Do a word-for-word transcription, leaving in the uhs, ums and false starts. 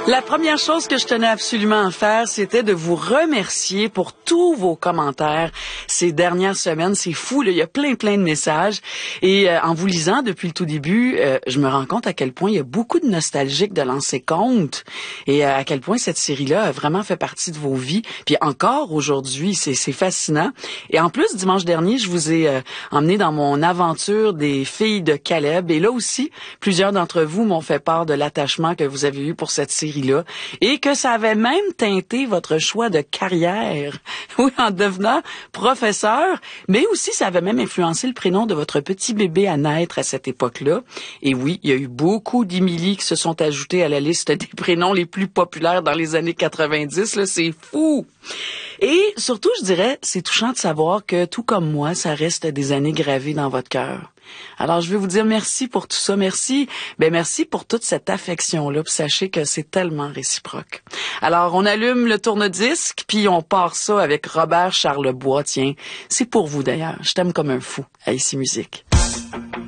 La première chose que je tenais absolument à faire, c'était de vous remercier pour tous vos commentaires ces dernières semaines. C'est fou, là, il y a plein, plein de messages. Et euh, en vous lisant depuis le tout début, euh, je me rends compte à quel point il y a beaucoup de nostalgiques de lancer compte et euh, à quel point cette série-là a vraiment fait partie de vos vies. Puis encore aujourd'hui, c'est, c'est fascinant. Et en plus, dimanche dernier, je vous ai euh, emmené dans mon aventure des filles de Caleb. Et là aussi, plusieurs d'entre vous m'ont fait part de l'attachement que vous avez eu pour cette série là et que ça avait même teinté votre choix de carrière, oui, en devenant professeur, mais aussi ça avait même influencé le prénom de votre petit bébé à naître à cette époque-là. Et oui, il y a eu beaucoup d'Émilie qui se sont ajoutés à la liste des prénoms les plus populaires dans les années quatre-vingt-dix, là, c'est fou! Et surtout, je dirais, c'est touchant de savoir que, tout comme moi, ça reste des années gravées dans votre cœur. Alors, je veux vous dire merci pour tout ça. Merci. Ben, merci pour toute cette affection-là. Puis sachez que c'est tellement réciproque. Alors, on allume le tourne-disque, puis on part ça avec Robert Charlebois. Tiens, c'est pour vous d'ailleurs. Je t'aime comme un fou à Ici Musique.